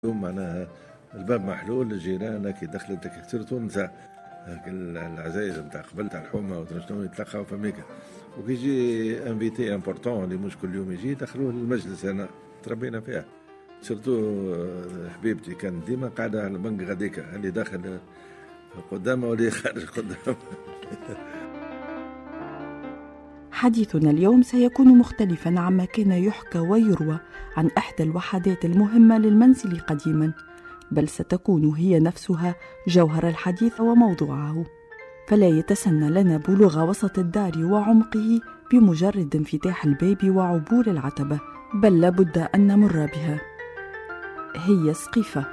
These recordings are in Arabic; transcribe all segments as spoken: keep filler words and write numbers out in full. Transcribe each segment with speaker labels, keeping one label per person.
Speaker 1: اليوم معناها الباب محلول، الجيران كي دخلت كثير تونس العزايز نتاع قبل تاع الحومه وتنجموا يتلقاو فميك، وكي يجي انفيتي امبورطون اللي مش كل يوم يجي دخلوه للمجلس. انا تربينا فيها سيرتو حبيبتي كان ديما قاعده على البنك غاديك، اللي داخل قدامه واللي خارج قدامه.
Speaker 2: حديثنا اليوم سيكون مختلفا عما كان يحكى ويروى عن إحدى الوحدات المهمة للمنزل قديما، بل ستكون هي نفسها جوهر الحديث وموضوعه، فلا يتسنى لنا بلوغ وسط الدار وعمقه بمجرد انفتاح الباب وعبور العتبة، بل لابد أن نمر بها. هي سقيفة.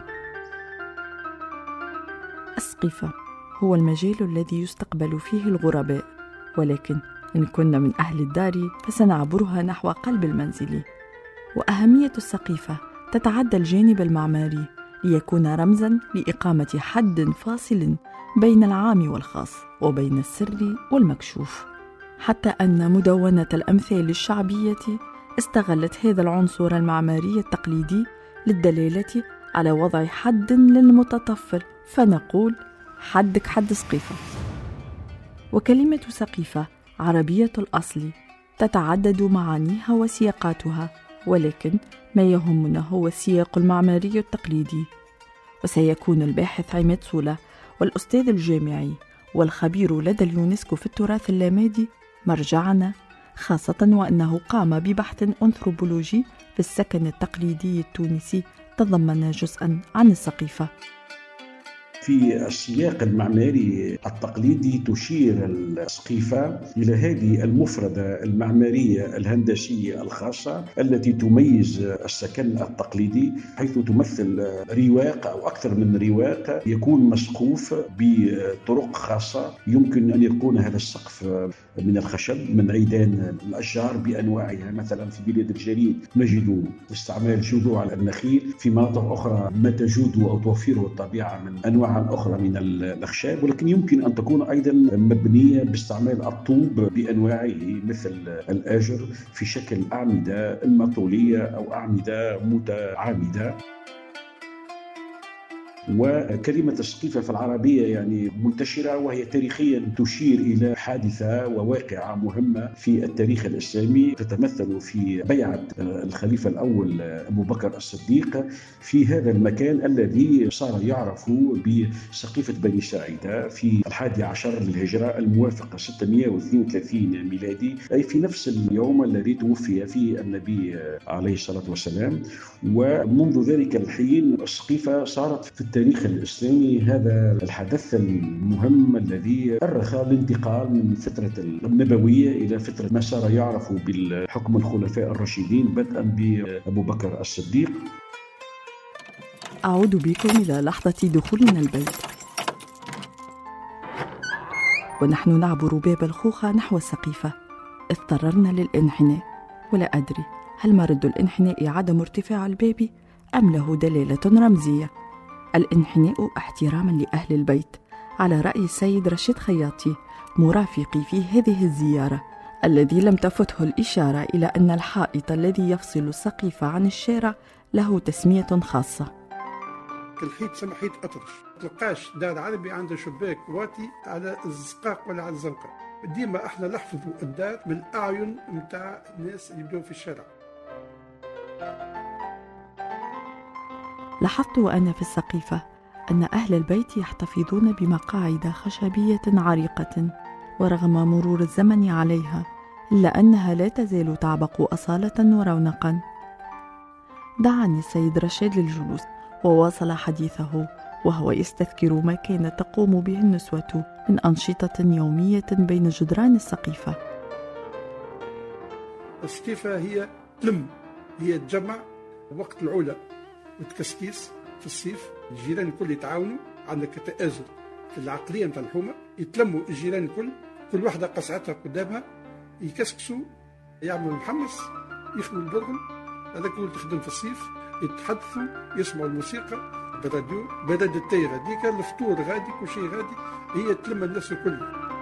Speaker 2: السقيفة هو المجال الذي يستقبل فيه الغرباء، ولكن إن كنا من أهل الدار فسنعبرها نحو قلب المنزل. وأهمية السقيفة تتعدى الجانب المعماري ليكون رمزاً لإقامة حد فاصل بين العام والخاص وبين السر والمكشوف، حتى أن مدونة الأمثال الشعبية استغلت هذا العنصر المعماري التقليدي للدلالة على وضع حد للمتطفل، فنقول حدك حد سقيفة. وكلمة سقيفة عربية الأصل تتعدد معانيها وسياقاتها، ولكن ما يهمنا هو السياق المعماري التقليدي. وسيكون الباحث عماد سولة والأستاذ الجامعي والخبير لدى اليونسكو في التراث اللامادي مرجعنا، خاصة وأنه قام ببحث أنثروبولوجي في السكن التقليدي التونسي تضمن جزءا عن السقيفة.
Speaker 3: في السياق المعماري التقليدي تشير السقيفة إلى هذه المفردة المعمارية الهندسية الخاصة التي تميز السكن التقليدي، حيث تمثل رواق أو أكثر من رواق يكون مسقوف بطرق خاصة. يمكن أن يكون هذا السقف من الخشب من عيدان الأشجار بأنواعها، مثلا في بلاد الجليد نجد استعمال جذوع النخيل، في مناطق أخرى ما تجود أو توفره الطبيعة من أنواع أخرى من الأخشاب، ولكن يمكن أن تكون أيضا مبنية باستعمال الطوب بأنواعه مثل الآجر في شكل أعمدة إما طولية أو أعمدة متعامدة. وكلمة السقيفة في العربية يعني منتشرة، وهي تاريخيا تشير إلى حادثة وواقعة مهمة في التاريخ الإسلامي، تتمثل في بيعة الخليفة الأول أبو بكر الصديق في هذا المكان الذي صار يعرف بسقيفة بني ساعدة في الحادي عشر للهجرة الموافق ستمائة واثنين وثلاثين ميلادي، أي في نفس اليوم الذي توفي فيه النبي عليه الصلاة والسلام. ومنذ ذلك الحين السقيفة صارت في التاريخ الإسلامي هذا الحدث المهم الذي أرخ الانتقال من فترة النبوية إلى فترة ما صار يعرف بالحكم الخلفاء الراشدين بدءا بأبو بكر الصديق.
Speaker 2: أعود بكم إلى لحظة دخولنا البيت، ونحن نعبر باب الخوخة نحو السقيفة. اضطررنا للانحناء، ولا أدري هل مرد الانحناء عدم ارتفاع الباب أم له دلالة رمزية. الانحناء احتراما لأهل البيت، على رأي السيد رشيد خياطي مرافقي في هذه الزيارة، الذي لم تفته الإشارة إلى أن الحائط الذي يفصل السقيفة عن الشارع له تسمية خاصة.
Speaker 4: الحيط سمى حيط أطرش، تلقاش دار عربي عنده شباك واطي على الزقاق ولا على الزنقة. ديما احنا نحفظوا الدار من الأعين متاع الناس اللي يبدون في الشارع.
Speaker 2: لاحظت وأنا في السقيفة أن أهل البيت يحتفظون بمقاعد خشبية عريقة، ورغم مرور الزمن عليها إلا أنها لا تزال تعبق أصالة ورونقا. دعاني السيد رشيد للجلوس وواصل حديثه وهو يستذكر ما كانت تقوم به النسوة من أنشطة يومية بين جدران السقيفة.
Speaker 4: السقيفة هي تلم، هي تجمع وقت العلا والتكسكيس في الصيف. الجيران الكل يتعاونوا، عندك تآزر في العقلية متاع الحومة، يتلموا الجيران الكل، كل واحدة قصعتها قدامها، يكسكسوا، يعملوا محمص، يخدموا البرغم. هذاك هو اللي تخدم في الصيف، يتحدثوا، يسمعوا الموسيقى بالراديو، براد التاي غاديك، الفطور غادي، كل شيء غادي، هي تلم الناس الكل.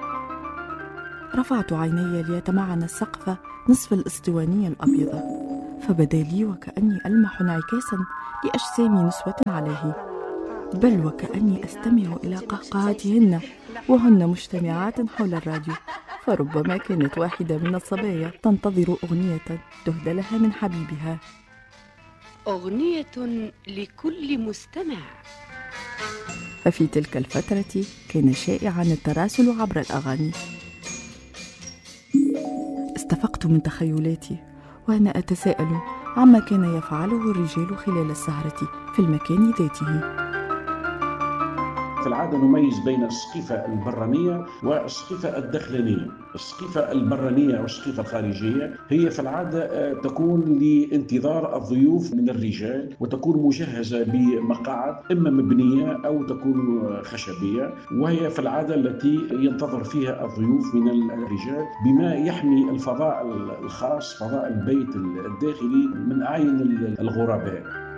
Speaker 2: رفعت عيني ليتمعن السقف نصف الاسطوانية الأبيضة، فبدا لي وكأني ألمح انعكاسا لأجسام نسوة عليه، بل وكأني أستمع إلى قهقهاتهن وهن مجتمعات حول الراديو، فربما كانت واحدة من الصبايا تنتظر أغنية تهدى لها من حبيبها.
Speaker 5: أغنية لكل مستمع.
Speaker 2: ففي تلك الفترة كان شائعا التراسل عبر الأغاني. استفقت من تخيلاتي وأنا أتساءل عما كان يفعله الرجال خلال السهرة في المكان ذاته.
Speaker 3: في العادة نميز بين السقيفة البرانية والسقيفة الداخلية. السقيفة البرانية والسقيفة الخارجية هي في العادة تكون لانتظار الضيوف من الرجال، وتكون مجهزة بمقاعد إما مبنية أو تكون خشبية، وهي في العادة التي ينتظر فيها الضيوف من الرجال بما يحمي الفضاء الخاص، فضاء البيت الداخلي، من أعين الغرباء.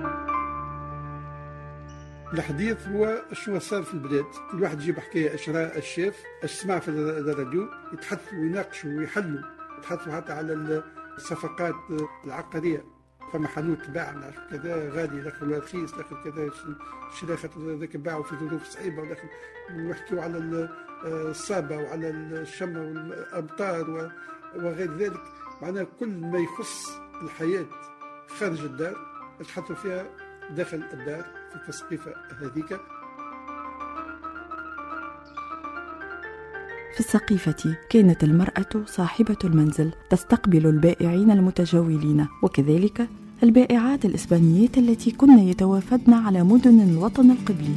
Speaker 4: الحديث هو شنو صار في البلاد، كل واحد يجيب حكايه اش راه اش شاف اش سمع في الراديو، يتحدثوا ويناقشوا ويحلوا، يتحدثوا حتى على الصفقات العقاريه. فما حانوت باع كذا غالي داخل رخيص داخل كذا شرا خاطر ذاك باعوا في ظروف صعيبه، وداخل ويحكيوا على الصابه وعلى الشمه والامطار وغير ذلك. معناها كل ما يخص الحياه خارج الدار يتحدثوا فيها داخل الدار في السقيفة هذيك.
Speaker 2: في السقيفة كانت المرأة صاحبة المنزل تستقبل البائعين المتجولين، وكذلك البائعات الإسبانيات التي كن يتوافدن على مدن الوطن القبلي.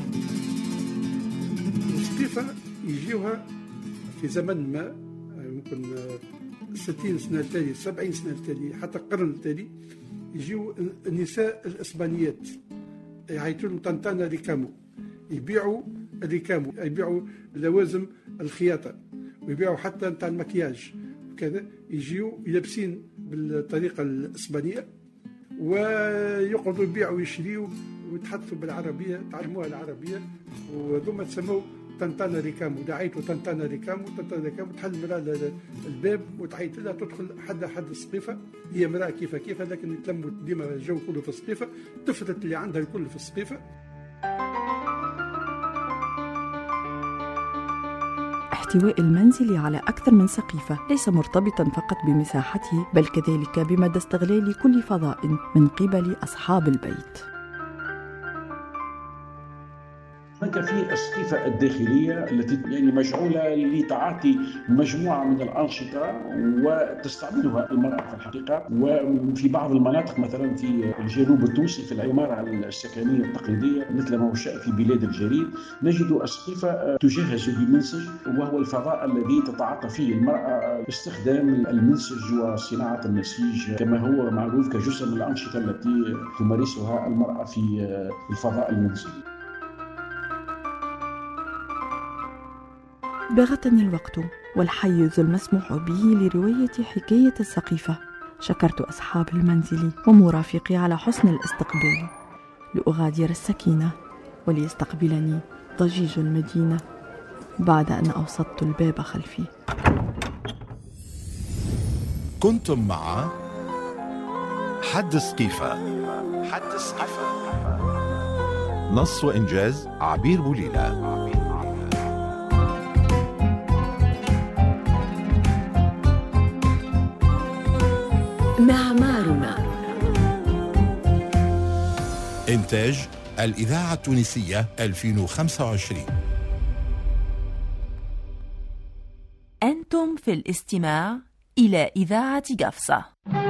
Speaker 4: السقيفة يجيوها في زمن ما، يمكن ستين سنة التالي، سبعين سنة التالي، حتى القرن التالي، يجيو النساء الإسبانيات يعيطون طنطانا ريكامو، يبيعوا الريكامو، يبيعوا لوازم الخياطة، ويبيعوا حتى نتاع المكياج وكذا. يجيو لابسين بالطريقة الإسبانية ويقعدوا يبيعوا ويشريوا ويتحدثوا بالعربية، تعلموها العربية، وذوما تسموا طنطانا ريكامو. دعيتوا طنطانا ريكامو، طنطانا ريكامو، تحل المرأة الباب وتعيط لها تدخل حد حد السقيفة. هي مرأة كيف كيف، لكن يتلموا ديما الجو كله في السقيفة، تفرت اللي عندها الكل في السقيفة.
Speaker 2: احتواء المنزل على أكثر من سقيفة ليس مرتبطا فقط بمساحته، بل كذلك بمدى استغلال كل فضاء من قبل أصحاب البيت.
Speaker 3: هناك في السقيفة الداخلية التي يعني مجعولة لتعاطي مجموعة من الأنشطة وتستعملها المرأة في الحقيقة. وفي بعض المناطق مثلا في الجنوب التونسي في العمارة السكنية التقليدية مثل ما هو الشأن في بلاد الجليل، نجد السقيفة تجهز بمنسج، وهو الفضاء الذي تتعاطى فيه المرأة باستخدام المنسج وصناعة النسيج كما هو معروف كجزء من الأنشطة التي تمارسها المرأة في الفضاء المنزلي.
Speaker 2: بغتني الوقت والحيز المسموح به لرواية حكاية السقيفة. شكرت أصحاب المنزل ومرافقي على حسن الاستقبال، لأغادر السكينة وليستقبلني ضجيج المدينة بعد أن أوسطت الباب خلفي.
Speaker 6: كنتم مع حد السقيفة. حد السقيفة، نص وإنجاز عبير بوليلة.
Speaker 5: معمارنا.
Speaker 6: إنتاج الإذاعة التونسية ألفين وخمسة وعشرين.
Speaker 7: أنتم في الاستماع إلى إذاعة قفصة.